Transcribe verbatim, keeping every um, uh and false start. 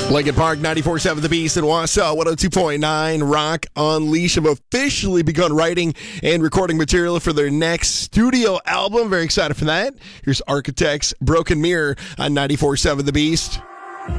Lincoln Park, ninety-four point seven The Beast in Wausau, one oh two point nine Rock Unleash have officially begun writing and recording material for their next studio album. Very excited for that. Here's Architects, Broken Mirror on ninety-four point seven The Beast.